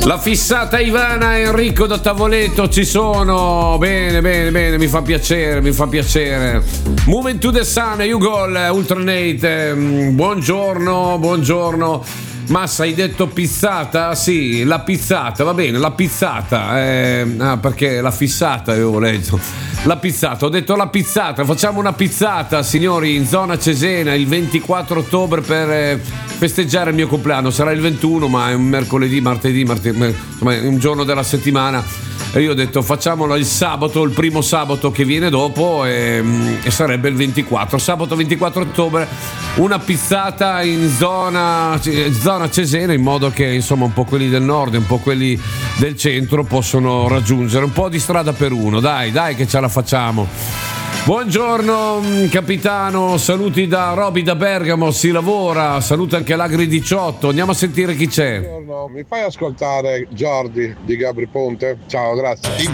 La fissata Ivana e Enrico da Tavoleto ci sono. Bene, mi fa piacere. Moving to the Sun, Ugol, Ultranate. Buongiorno. Massa, hai detto pizzata? Sì, la pizzata, va bene, la pizzata. Perché la fissata avevo letto. La pizzata, ho detto la pizzata. Facciamo una pizzata, signori, in zona Cesena il 24 ottobre per festeggiare il mio compleanno. Sarà il 21, ma è un mercoledì, martedì, insomma, è un giorno della settimana. E io ho detto facciamolo il sabato, il primo sabato che viene dopo, e sarebbe il 24. Sabato 24 ottobre, una pizzata in zona Cesena, in modo che insomma un po' quelli del nord e un po' quelli del centro possono raggiungere un po' di strada per uno. Dai che ce la facciamo. Buongiorno capitano, saluti da Roby da Bergamo, si lavora, saluta anche l'Agri 18, andiamo a sentire chi c'è. Buongiorno, mi fai ascoltare Jordi di Gabri Ponte? Ciao, grazie.